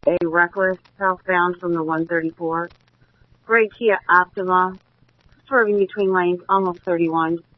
a Reckless southbound from the 134. Gray Kia Optima, swerving between lanes, almost 31.